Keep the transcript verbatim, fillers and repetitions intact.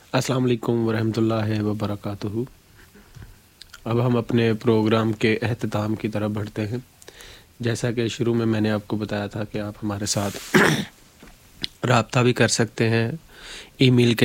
अस्सलाम वालेकुम वरहमतुल्लाहि वबरकातुहू। अब हम अपने प्रोग्राम के अख्ताम की तरफ बढ़ते हैं। जैसा कि शुरू में मैंने आपको बताया था कि आप हमारे साथ रब्ता भी कर सकते हैं ईमेल के